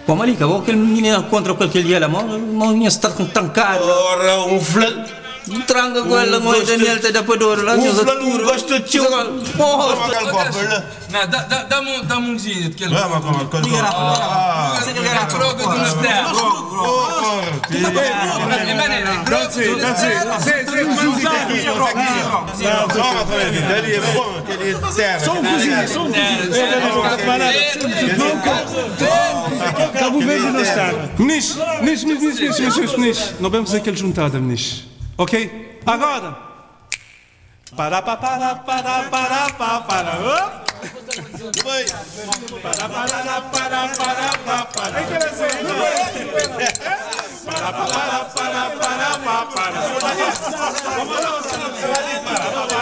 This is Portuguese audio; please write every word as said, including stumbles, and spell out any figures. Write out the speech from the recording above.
Pô, Marica, vou aquele menino contra aquele dia lá, mas não está trancado. Ora, um flan. Tranca com ela, mas Daniel está depois do outro lado. Um flan não gosta de tio. Porra, não, dá-me dá-me um zinho de que ele. Vamos, vamos, vamos. Ah, Droga de uma sterra. Grazie, grazie. Sì, sì, Toma, Freddy, dali é bom, aquele é terra. Só um cozinho, só um Cabo Verde não está. Meninos, meninos, meninos, meninos, meninos, meninos. Não vamos fazer aquele juntada, meninos. Ok? Agora. Para, para, para, para, para, para, para. Foi. Para, para, para, para, para, para. É que era assim, não é? Para, para, para, para, para, para. Vamos lá, vamos lá.